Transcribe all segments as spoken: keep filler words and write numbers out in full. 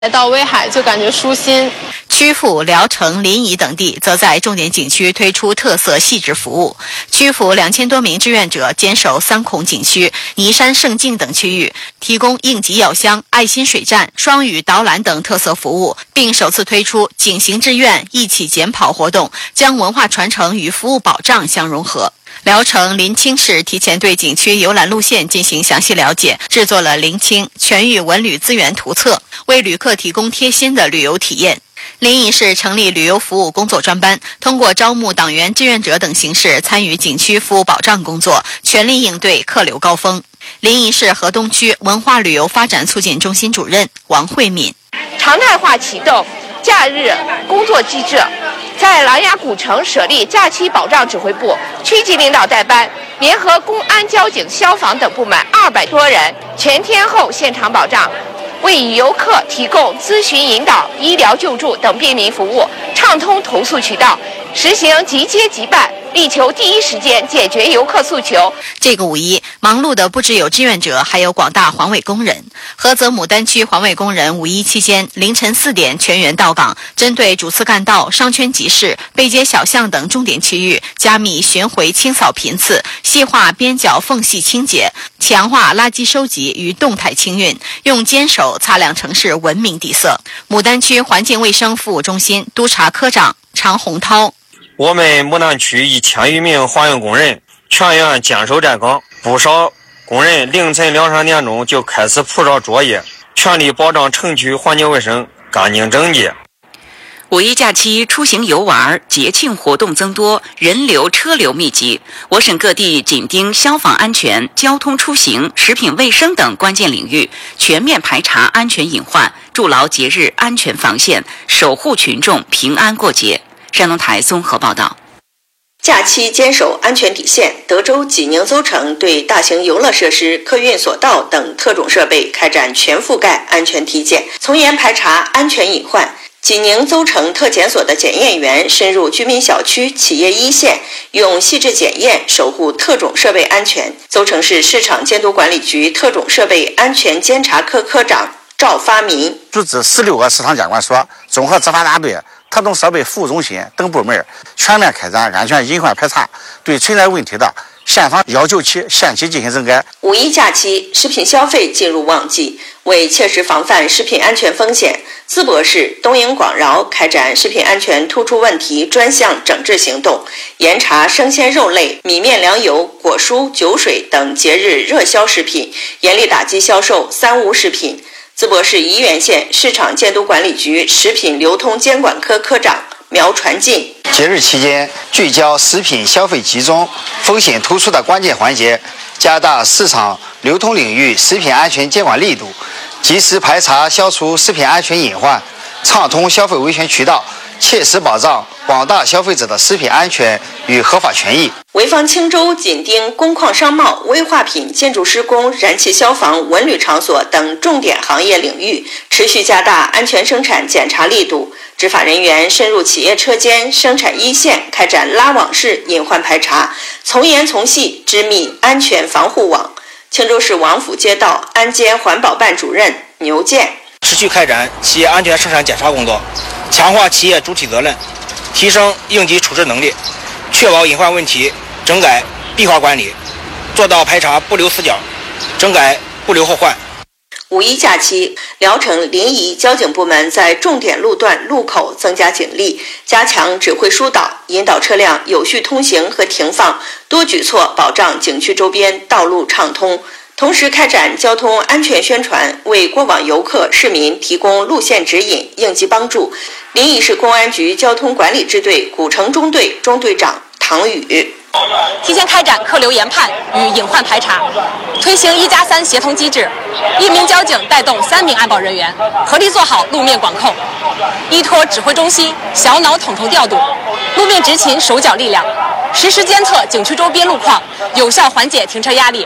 来到威海就感觉舒心。 曲阜、聊城、临沂等地则在重点景区推出特色细致服务。曲阜两千多名志愿者坚守三孔景区、尼山胜境等区域，提供应急药箱、爱心水站、双语导览等特色服务，并首次推出景行志愿一起减跑活动，将文化传承与服务保障相融合。聊城临清市提前对景区游览路线进行详细了解，制作了临清全域文旅资源图册，为旅客提供贴心的旅游体验。临沂市成立旅游服务工作专班，通过招募党员、志愿者等形式参与景区服务保障工作，全力应对客流高峰。临沂市河东区文化旅游发展促进中心主任王慧敏： 常态化启动假日工作机制，在琅琊古城设立假期保障指挥部，区级领导带班，联合公安、交警、消防等部门二百多人，全天候现场保障，为游客提供咨询引导、医疗救助等便民服务，畅通投诉渠道，实行即接即办，力求第一时间解决游客诉求。 这个五一，忙碌的不只有志愿者，还有广大环卫工人。菏泽牡丹区环卫工人五一期间凌晨四点全员到岗，针对主次干道、商圈集市、背街小巷等重点区域，加密巡回清扫频次，细化边角缝隙清洁，强化垃圾收集与动态清运，用坚守擦亮城市文明底色。牡丹区环境卫生服务中心督察科长常洪涛： 我们牡丹区一千余名环卫工人全员坚守站岗，不少工人凌晨两三点钟就开始铺设作业，全力保障城区环境卫生干净整洁。 五一假期出行游玩，节庆活动增多，人流车流密集。我省各地紧盯消防安全、交通出行、食品卫生等关键领域，全面排查安全隐患，筑牢节日安全防线，守护群众平安过节。山东台综合报道。 假期坚守安全底线，德州济宁邹城对大型游乐设施、客运索道等特种设备开展全覆盖安全体检，从严排查安全隐患。济宁邹城特检所的检验员深入居民小区、企业一线，用细致检验守护特种设备安全。邹城市市场监督管理局特种设备安全监察科科长赵发民组织十六个市场监管所、综合执法大队、特种设备服务中心等部门全面开展安全隐患排查，对存在问题的现场要求其限期进行整改。 五一假期，食品消费进入旺季，为切实防范食品安全风险，淄博市、东营广饶开展食品安全突出问题专项整治行动，严查生鲜肉类、米面粮油、果蔬、酒水等节日热销食品，严厉打击销售三无食品。淄博市沂源县市场监督管理局食品流通监管科科长苗传进： 节日期间聚焦食品消费集中、风险突出的关键环节，加大市场流通领域食品安全监管力度，及时排查消除食品安全隐患，畅通消费维权渠道，切实保障广大消费者的食品安全与合法权益。 潍坊青州紧盯工矿商贸、危化品、建筑施工、燃气消防、文旅场所等重点行业领域，持续加大安全生产检查力度。执法人员深入企业车间、生产一线，开展拉网式隐患排查，从严从细织密安全防护网。青州市王府街道安监环保办主任牛建： 持续开展企业安全生产检查工作，强化企业主体责任，提升应急处置能力，确保隐患问题整改闭环管理，做到排查不留死角，整改不留后患。 五一假期，聊城、临沂交警部门在重点路段路口增加警力，加强指挥疏导，引导车辆有序通行和停放，多举措保障景区周边道路畅通。同时开展交通安全宣传，为过往游客、市民提供路线指引、应急帮助。临沂市公安局交通管理支队古城中队中队长唐宇： 提前开展客流研判与隐患排查，推行一加三协同机制，一名交警带动三名安保人员，合力做好路面管控，依托指挥中心小脑统筹调度，路面执勤手脚力量，实时监测景区周边路况，有效缓解停车压力。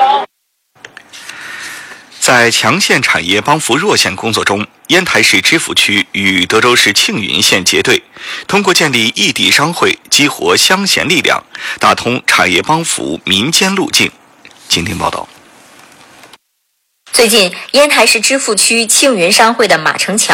在强县产业帮扶弱县工作中，烟台市知府区与德州市庆云县结对，通过建立异地商会，激活乡贤力量，打通产业帮扶民间路径。今天报道。 最近，烟台市支付区庆云商会的马城桥